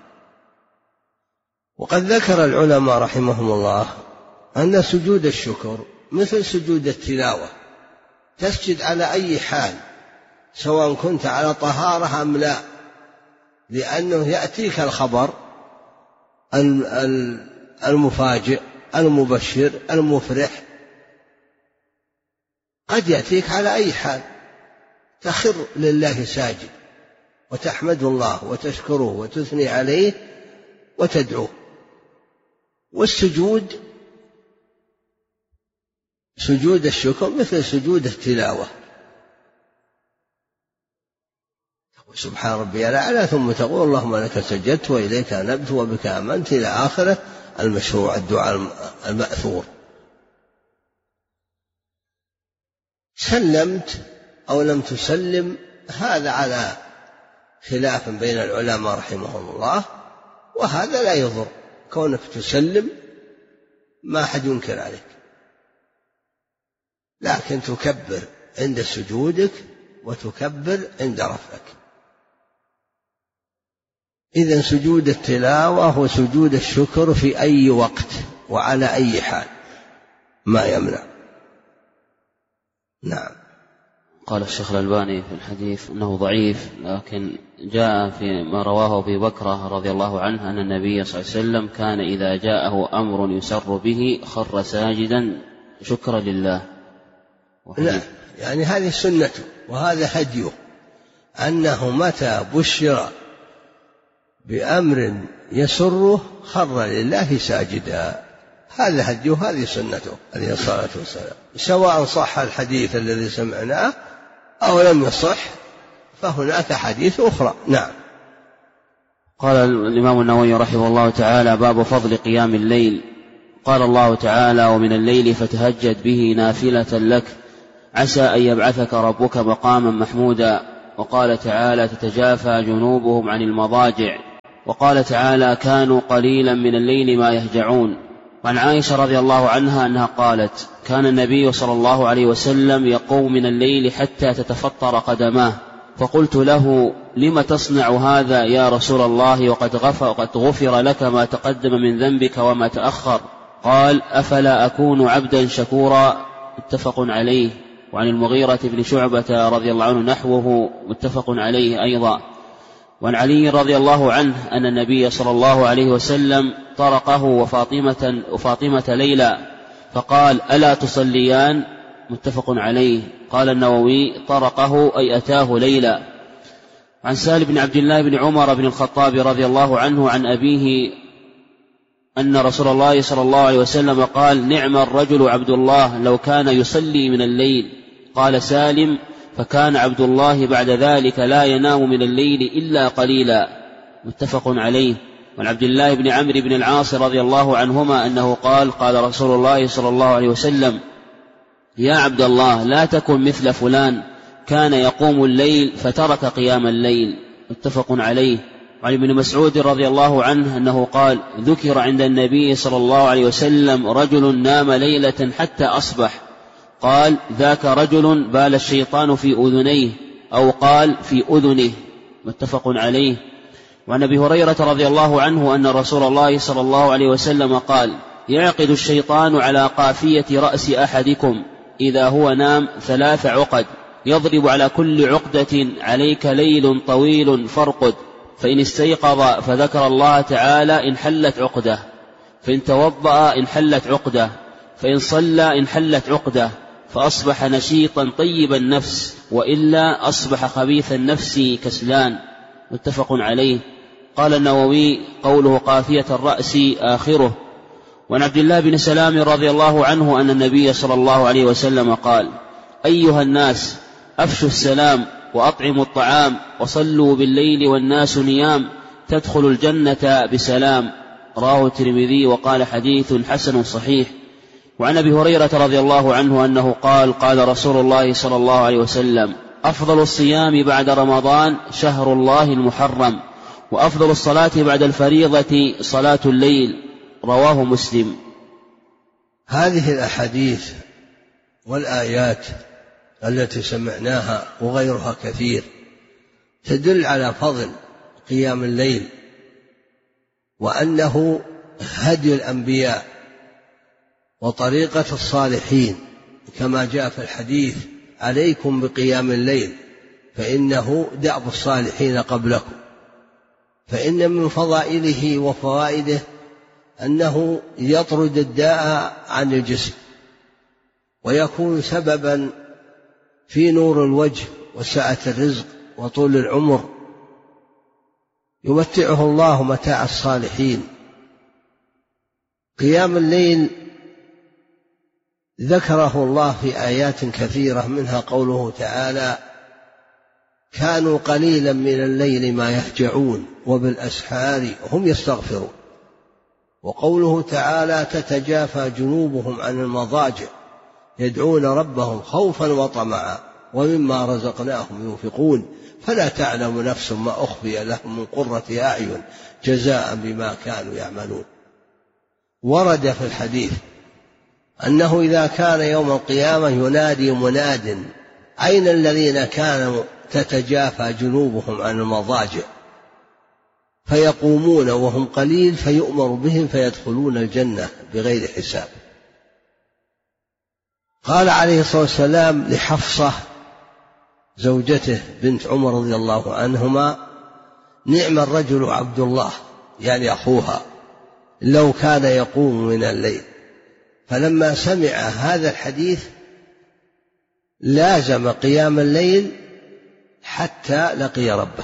وقد ذكر العلماء رحمهم الله أن سجود الشكر مثل سجود التلاوة، تسجد على أي حال سواء كنت على طهارة أم لا، لأنه يأتيك الخبر المفاجئ المبشر المفرح، قد يأتيك على أي حال، تخر لله ساجد وتحمد الله وتشكره وتثني عليه وتدعوه. والسجود سجود الشكر مثل سجود التلاوة، سبحان ربي الأعلى، ثم تقول اللهم لك سجدت وإليك أنبت وبك آمنت إلى آخره المشروع الدعاء المأثور. سلمت أو لم تسلم هذا على خلاف بين العلماء رحمهم الله، وهذا لا يضر، كونك تسلم ما أحد ينكر عليك، لكن تكبر عند سجودك وتكبر عند رفعك. إذن سجود التلاوة وسجود الشكر في أي وقت وعلى أي حال ما يمنع. نعم. قال الشيخ الألباني في الحديث أنه ضعيف، لكن جاء في ما رواه أبي بكرة رضي الله عنه أن النبي صلى الله عليه وسلم كان إذا جاءه أمر يسر به خر ساجدا شكرا لله. لا، يعني هذه سنته وهذا هديه، أنه متى بشر بأمر يسره خر لله ساجدا، هذا هديه، هذه سنته عليه الصلاة والسلام، سواء صح الحديث الذي سمعناه أو لم يصح، فهناك حديث أخرى. نعم. قال الإمام النووي رحمه الله تعالى: باب فضل قيام الليل. قال الله تعالى: ومن الليل فتهجد به نافلة لك عسى أن يبعثك ربك مقاما محمودا. وقال تعالى تتجافى جنوبهم عن المضاجع. وقال تعالى كانوا قليلا من الليل ما يهجعون. وعن عائشة رضي الله عنها أنها قالت كان النبي صلى الله عليه وسلم يقوم من الليل حتى تتفطر قدماه، فقلت له لم تصنع هذا يا رسول الله وقد غفر لك ما تقدم من ذنبك وما تأخر؟ قال أفلا أكون عبدا شكورا. متفق عليه. وعن المغيرة بن شعبة رضي الله عنه نحوه متفق عليه أيضا. وعن علي رضي الله عنه أن النبي صلى الله عليه وسلم طرقه وفاطمة ليلى فقال ألا تصليان؟ متفق عليه. قال النووي طرقه أي أتاه ليلى. عن سهل بن عبد الله بن عمر بن الخطاب رضي الله عنه عن أبيه أن رسول الله صلى الله عليه وسلم قال نعم الرجل عبد الله لو كان يصلي من الليل. قال سالم فكان عبد الله بعد ذلك لا ينام من الليل إلا قليلا. متفق عليه. وعن عبد الله بن عمرو بن العاص رضي الله عنهما أنه قال قال رسول الله صلى الله عليه وسلم يا عبد الله لا تكن مثل فلان كان يقوم الليل فترك قيام الليل. متفق عليه. وعن ابن مسعود رضي الله عنه أنه قال ذكر عند النبي صلى الله عليه وسلم رجل نام ليلة حتى أصبح، قال ذاك رجل بال الشيطان في أذنيه، أو قال في أذنه. متفق عليه. وعن أبي هريرة رضي الله عنه أن رسول الله صلى الله عليه وسلم قال يعقد الشيطان على قافية رأس أحدكم إذا هو نام 3 عقد، يضرب على كل عقدة عليك ليل طويل فارقد، فإن استيقظ فذكر الله تعالى انحلت عقده، فإن توضأ انحلت عقده، فإن صلى انحلت عقده، فأصبح نشيطا طيب النفس، وإلا أصبح خبيث النفس كسلان. متفق عليه. قال النووي قوله قافية الرأس آخره. وعن عبد الله بن سلام رضي الله عنه أن النبي صلى الله عليه وسلم قال أيها الناس أفشوا السلام وأطعموا الطعام وصلوا بالليل والناس نيام تدخلوا الجنة بسلام. رواه الترمذي وقال حديث حسن صحيح. وعن أبي هريرة رضي الله عنه أنه قال قال رسول الله صلى الله عليه وسلم أفضل الصيام بعد رمضان شهر الله المحرم، وأفضل الصلاة بعد الفريضة صلاة الليل. رواه مسلم. هذه الأحاديث والآيات التي سمعناها وغيرها كثير تدل على فضل قيام الليل، وأنه هدي الأنبياء وطريقة الصالحين، كما جاء في الحديث عليكم بقيام الليل فإنه دأب الصالحين قبلكم. فإن من فضائله وفوائده أنه يطرد الداء عن الجسم، ويكون سببا في نور الوجه وسعة الرزق وطول العمر، يمتعه الله متاع الصالحين. قيام الليل ذكره الله في آيات كثيرة، منها قوله تعالى كانوا قليلا من الليل ما يهجعون وبالأسحار هم يستغفرون. وقوله تعالى تتجافى جنوبهم عن المضاجع يدعون ربهم خوفا وطمعا ومما رزقناهم ينفقون فلا تعلم نفس ما أخفي لهم من قرة أعين جزاء بما كانوا يعملون. ورد في الحديث أنه إذا كان يوم القيامة ينادي مناد أين الذين كانوا تتجافى جنوبهم عن المضاجع، فيقومون وهم قليل فيؤمر بهم فيدخلون الجنة بغير حساب. قال عليه الصلاة والسلام لحفصة زوجته بنت عمر رضي الله عنهما نعم الرجل عبد الله، يعني أخوها، لو كان يقوم من الليل. فلما سمع هذا الحديث لازم قيام الليل حتى لقي ربه.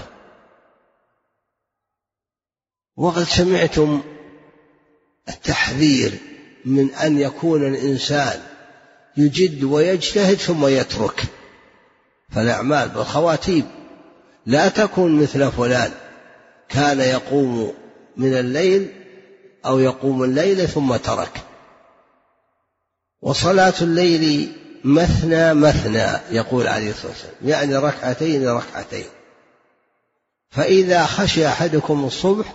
وقد سمعتم التحذير من أن يكون الإنسان يجد ويجتهد ثم يترك، فالأعمال بالخواتيم لا تكون مثل فلان كان يقوم من الليل أو يقوم الليل ثم ترك. وصلاة الليل مثنى مثنى يقول عليه الصلاة والسلام، يعني ركعتين ركعتين. فإذا خشي أحدكم الصبح